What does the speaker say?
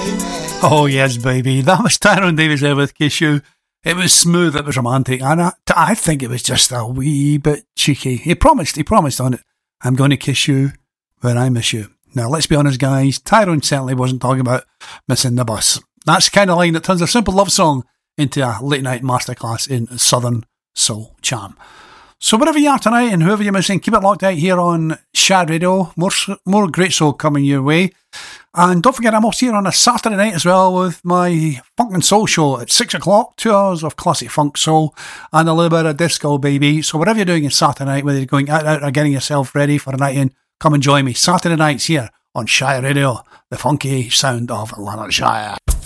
Oh yes, baby. That was Tyrone Davies there with Kiss You. It was smooth, it was romantic, and I think it was just a wee bit cheeky. He promised on it, I'm going to kiss you when I miss you. Now, let's be honest, guys, Tyrone certainly wasn't talking about missing the bus. That's the kind of line that turns a simple love song into a late-night masterclass in Southern Soul Charm. So wherever you are tonight and whoever you're missing, keep it locked out here on Shad Radio. More great soul coming your way. And don't forget, I'm also here on a Saturday night as well with my Funk and Soul show at 6 o'clock. 2 hours of classic funk soul and a little bit of disco, baby. So whatever you're doing on Saturday night, whether you're going out or getting yourself ready for a night in, come and join me. Saturday nights here on Shire Radio, the funky sound of Lanarkshire.